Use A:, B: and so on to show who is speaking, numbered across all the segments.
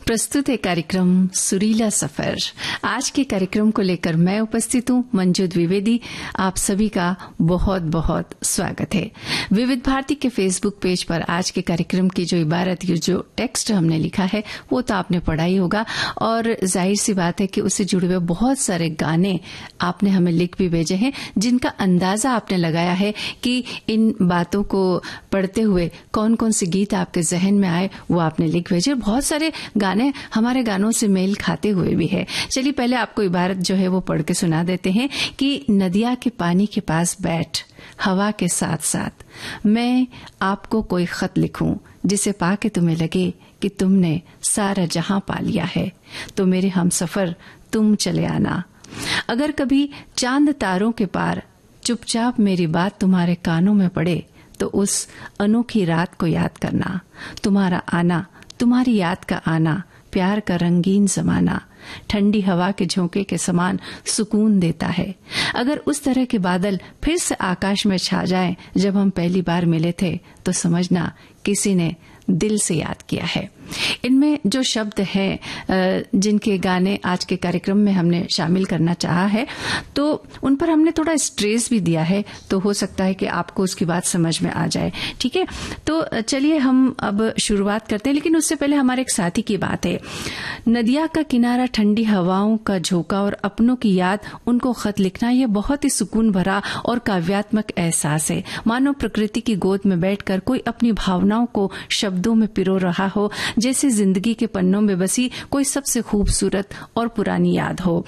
A: प्रस्तुत है कार्यक्रम सुरीला सफर। आज के कार्यक्रम को लेकर मैं उपस्थित हूं मंजू द्विवेदी। आप सभी का बहुत बहुत स्वागत है। विविध भारती के फेसबुक पेज पर आज के कार्यक्रम की जो इबारत, ये जो टेक्स्ट हमने लिखा है वो तो आपने पढ़ा ही होगा, और जाहिर सी बात है कि उससे जुड़े हुए बहुत सारे गाने आपने हमें लिख भी भेजे हैं, जिनका अंदाजा आपने लगाया है कि इन बातों को पढ़ते हुए कौन कौन से गीत आपके जहन में आए वो आपने लिख भेजे। बहुत सारे गाने हमारे गानों से मेल खाते हुए भी है। चलिए पहले आपको इबारत जो है वो पढ़ के सुना देते हैं कि नदिया के पानी के पास बैठ हवा के साथ साथ मैं आपको कोई खत लिखूं जिसे पाके तुम्हें लगे कि तुमने सारा जहां पा लिया है, तो मेरे हमसफर तुम चले आना। अगर कभी चांद तारों के पार चुपचाप मेरी बात तुम्हारे कानों में पड़े, तो उस अनोखी रात को याद करना। तुम्हारा आना, तुम्हारी याद का आना, प्यार का रंगीन जमाना ठंडी हवा के झोंके के समान सुकून देता है। अगर उस तरह के बादल फिर से आकाश में छा जाएं जब हम पहली बार मिले थे, तो समझना किसी ने दिल से याद किया है। इनमें जो शब्द हैं जिनके गाने आज के कार्यक्रम में हमने शामिल करना चाहा है, तो उन पर हमने थोड़ा स्ट्रेस भी दिया है, तो हो सकता है कि आपको उसकी बात समझ में आ जाए। ठीक है, तो चलिए हम अब शुरुआत करते हैं, लेकिन उससे पहले हमारे एक साथी की बात है। नदिया का किनारा, ठंडी हवाओं का झोंका और अपनों की याद, उनको खत लिखना ये बहुत ही सुकून भरा और काव्यात्मक एहसास है। मानो प्रकृति की गोद में बैठकर कोई अपनी भावनाओं को शब्दों में पिरो रहा हो, जैसे जिंदगी के पन्नों में बसी कोई सबसे खूबसूरत और पुरानी याद हो।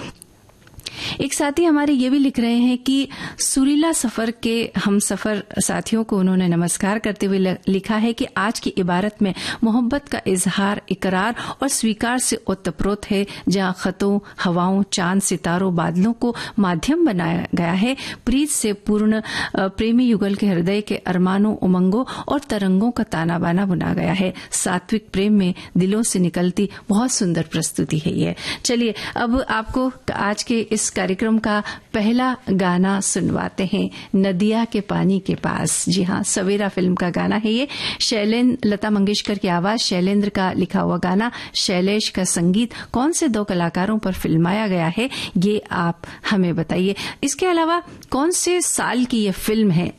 A: एक साथी हमारे ये भी लिख रहे हैं कि सुरीला सफर के हम सफर साथियों को उन्होंने नमस्कार करते हुए लिखा है कि आज की इबारत में मोहब्बत का इजहार, इकरार और स्वीकार से ओतप्रोत है, जहां खतों, हवाओं, चांद, सितारों, बादलों को माध्यम बनाया गया है। प्रीत से पूर्ण प्रेमी युगल के हृदय के अरमानों, उमंगों और तरंगों का ताना बाना बुना गया है। सात्विक प्रेम में दिलों से निकलती बहुत सुंदर प्रस्तुति है ये। चलिए अब आपको आज के इस कार्यक्रम का पहला गाना सुनवाते हैं, नदिया के पानी के पास। जी हाँ, सवेरा फिल्म का गाना है ये। लता मंगेशकर की आवाज, शैलेंद्र का लिखा हुआ गाना, शैलेश का संगीत। कौन से दो कलाकारों पर फिल्माया गया है ये आप हमें बताइए। इसके अलावा कौन से साल की ये फिल्म है